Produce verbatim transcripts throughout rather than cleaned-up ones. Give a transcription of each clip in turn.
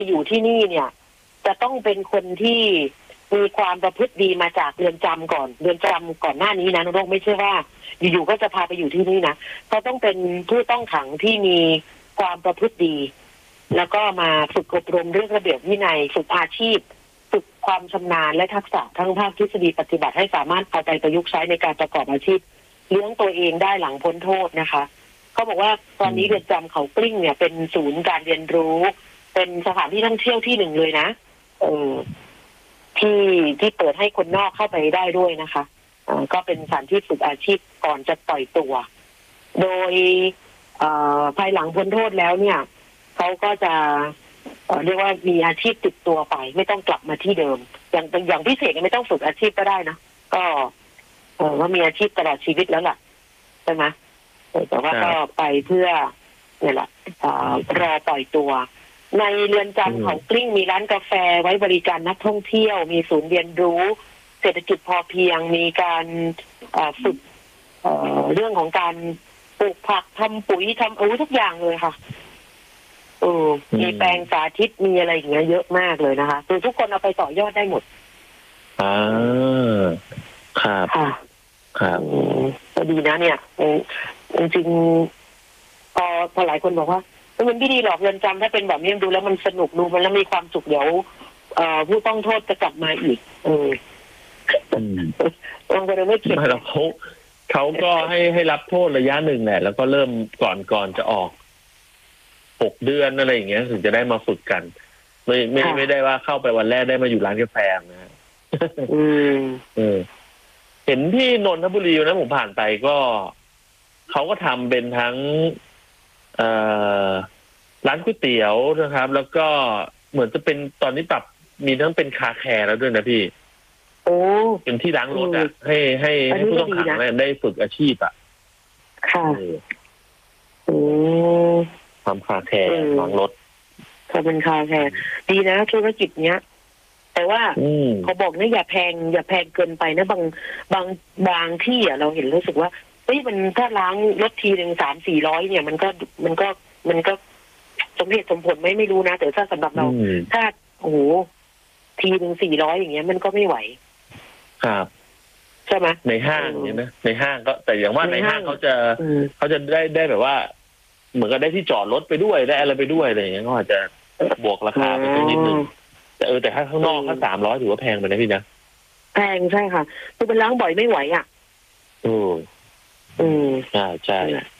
อยู่ที่นี่เนี่ยจะต้องเป็นคนที่มีความประพฤติดีมาจากเรือนจำก่อนเรือนจำก่อนหน้านี้นะน้องไม่ใช่ว่าอยู่ๆก็จะพาไปอยู่ที่นี่นะเขาต้องเป็นผู้ต้องขังที่มีความประพฤติดีแล้วก็มาฝึกอบรมเรื่องระเบียบวินัยฝึกอาชีพฝึกความชำนาญและทักษะทั้งภาคทฤษฎีปฏิบัติให้สามารถเอาไปประยุกต์ใช้ในการประกอบอาชีพเลี้ยงตัวเองได้หลังพ้นโทษนะคะเขาบอกว่าตอนนี้เรือนจำเขากลิ้งเนี่ยเป็นศูนย์การเรียนรู้เป็นสถานที่ท่องเที่ยวที่หนึ่งเลยนะเออที่ที่เปิดให้คนนอกเข้าไปได้ด้วยนะคะอ่าก็เป็นสถานที่ฝึกอาชีพก่อนจะปล่อยตัวโดยภายหลังพ้นโทษแล้วเนี่ยเขาก็จะเรียกว่ามีอาชีพติดตัวไปไม่ต้องกลับมาที่เดิมอย่างอย่างพิเศษไม่ต้องฝึกอาชีพก็ได้นะก็เออว่ามีอาชีพตลอดชีวิตแล้วล่ะใช่ไหมแต่ว่าก็ไปเพื่อเนี่ยแหละรอปล่อยตัวในเรือนจำเขากลิ้งมีร้านกาแฟไว้บริการนักท่องเที่ยวมีศูนย์เรียนรู้เศรษฐกิจพอเพียงมีการฝึกเรื่องของการปลูกผักทำปุ๋ยทำอาวุธทุกอย่างเลยค่ะเออมีแปลงสาธิตมีอะไรอย่างเงี้ยเยอะมากเลยนะคะคือทุกคนเอาไปต่อยอดได้หมดอ่าครับค่ะครับก็ดีนะเนี่ยจริงๆพอพอหลายคนบอกว่ามันไม่ดีหรอกเรือนจำถ้าเป็นแบบนี้ดูแล้วมันสนุกดูมันแล้วมีความสุขเดี๋ยวผู้ต้องโทษจะกลับมาอีกเออลองไปดูไม่เข็ดแล้วเขาเขาก็ให้ให้รับโทษระยะหนึ่งแหละแล้วก็เริ่มก่อนก่อนจะออกหกเดือนอะไรอย่างเงี้ยถึงจะได้มาฝึกกันไม่ไม่ไม่ได้ว่าเข้าไปวันแรกได้มาอยู่ร้านกาแฟนะอืมเออเห็นที่นนทบุรีนะผมผ่านไปก็เขาก็ทำเป็นทั้งเอ่อร้านก๋วยเตี๋ยวนะครับแล้วก็เหมือนจะเป็นตอนนี้ปรับมีทั้งเป็นคาแคร์แล้วด้วยนะพี่โอ้เป็นที่ล้างรถอ่ะให้ให้ให้ผู้ต้องขังได้ฝึกอาชีพอ่ะค่ะโอ้ทำคาแคร์ล้างรถทำเป็นคาแคร์ดีนะธุรกิจเนี้ยแต่ว่าเขาบอกนะอย่าแพงอย่าแพงเกินไปนะบางบางบางที่อ่ะเราเห็นรู้สึกว่าเฮ้ยมันถ้าล้างรถทีหนึ่งสามสี่ร้อยเนี่ยมันก็มันก็มันก็สมเหตุสมผลไหมไม่รู้นะแต่ถ้าสำหรับเราถ้าโอ้โหทีหนึ่งสี่ร้อยอย่างเงี้ยมันก็ไม่ไหวครับใช่ไหมในห้างเนี่ยนะในห้างก็แต่อย่างว่าในห้างเขาจะเขาจะได้ได้แบบว่าเหมือนกับได้ที่จอดรถไปด้วยได้อะไรไปด้วยอะไรอย่างเงี้ยก็อาจจะบวกราคาไปนิดนึงแต่เออแต่ถ้าข้างนอกถ้าสามร้อยถือว่าแพงไปนะพี่นะแพงใช่ค่ะคือเป็นล้างบ่อยไม่ไหวอ่ะอืมอืมใช่ใช่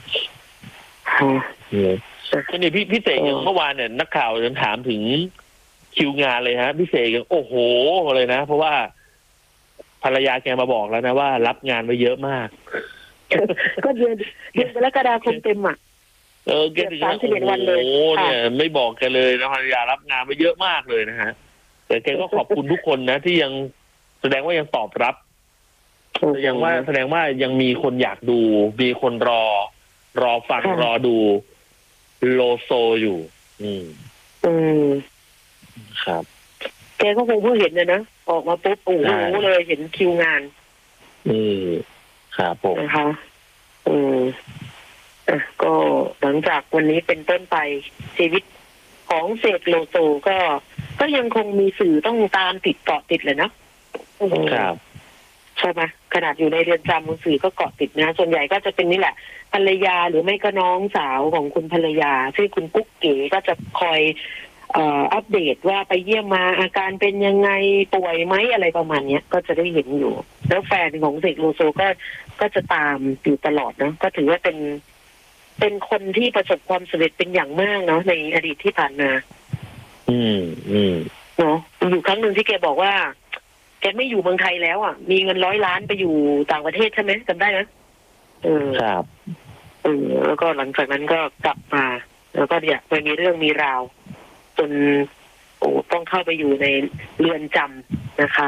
ทีนี้พี่พี่เสกอย่างเมื่อวานเนี่ยนักข่าวยังถามถึงคิวงานเลยฮะพี่เสกยังโอ้โหเลยนะเพราะว่าภรรยาแกมาบอกแล้วนะว่ารับงานไว้เยอะมากก็เดือนเดือนกรกฎาคมเต็มอ่ะเออแกถึงว่าโอ้โหเนี่ยไม่บอกแกเลยนะภรรยารับงานไว้เยอะมากเลยนะฮะแต่แกก็ขอบคุณทุกคนนะที่ยังแสดงว่ายังตอบรับยังว่าแสดงว่ายังมีคนอยากดูมีคนรอรอฟังรอดูโลโซอยู่อืมอืมครับแกก็คงเพิ่งเห็นเลยนะออกมาปุ๊บโอ้โหเลยเห็นคิวงานอืมครับผมนะคะอืมอ่ะก็หลังจากวันนี้เป็นต้นไปชีวิตของเสกโลโซก็ก็ยังคงมีสื่อต้องตามติดเกาะติดเลยนะครับใช่ไหมขนาดอยู่ในเรือนจำสื่อก็เกาะติดนะส่วนใหญ่ก็จะเป็นนี่แหละภรรยาหรือไม่ก็น้องสาวของคุณภรรยาที่คุณกุ๊กเก๋ก็จะคอยเอ่ออัปเดตว่าไปเยี่ยมมาอาการเป็นยังไงป่วยไหมอะไรประมาณเนี้ยก็จะได้เห็นอยู่แล้วแฟนของเสกโลโซก็ก็จะตามอยู่ตลอดนะก็ถือว่าเป็นเป็นคนที่ประสบความสำเร็จเป็นอย่างมากเนาะในอดีตที่ผ่านมาอืมอืมเนาะอยู่ครั้งหนึ่งที่แกบอกว่าแกไม่อยู่เมืองไทยแล้วอ่ะมีเงินร้อยล้านไปอยู่ต่างประเทศใช่ไหมจำได้ไหมเออครับเออแล้วก็หลังจากนั้นก็กลับมาแล้วก็เนี่ยไปมีเรื่องมีราวจนโอ้ต้องเข้าไปอยู่ในเรือนจำนะคะ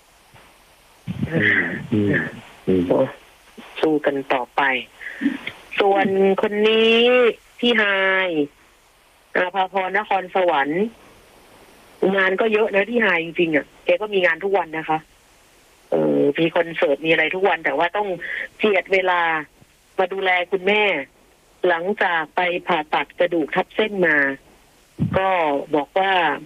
สู้กันต่อไปส่วนคนนี้พี่ไฮอาภาพรนครสวรรค์งานก็เยอะนะพี่ไฮจริงๆอ่ะแกก็มีงานทุกวันนะคะเออมีคอนเสิร์ตมีอะไรทุกวันแต่ว่าต้องเจียดเวลามาดูแลคุณแม่หลังจากไปผ่าตัดกระดูกทับเส้นมาก็บอกว่า